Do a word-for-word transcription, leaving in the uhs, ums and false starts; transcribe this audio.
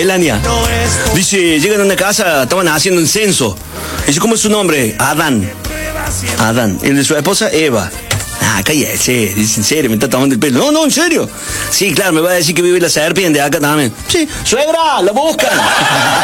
Elania. Dice, llegan a una casa, estaban haciendo un censo. Dice, ¿cómo es su nombre? Adán. Adán. El de su esposa, Eva. Ah, cállese. Dice, en serio, me está tomando el pelo. No, no, en serio. Sí, claro, me va a decir que vive la serpiente acá también. Sí, suegra, la buscan.